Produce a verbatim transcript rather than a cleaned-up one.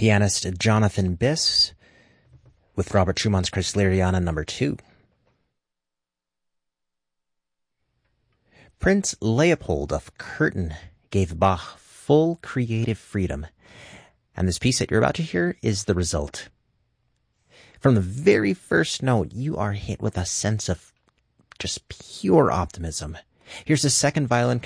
Pianist Jonathan Biss with Robert Schumann's Kreisleriana number two. Prince Leopold of Curtin gave Bach full creative freedom, and this piece that you're about to hear is the result. From the very first note, you are hit with a sense of just pure optimism. Here's the second violin